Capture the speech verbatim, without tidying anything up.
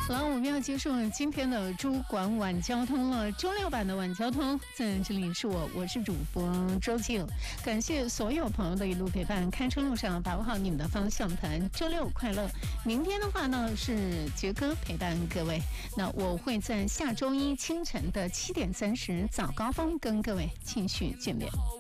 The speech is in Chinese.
好了，我们要结束今天的主管晚交通了，周六版的晚交通，在这里是我，我是主播周静，感谢所有朋友的一路陪伴，开车路上把握好你们的方向盘，周六快乐。明天的话呢是杰哥陪伴各位，那我会在下周一清晨的七点三十早高峰跟各位继续见面。